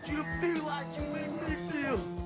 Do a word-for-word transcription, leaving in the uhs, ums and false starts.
want you to feel like you made me feel.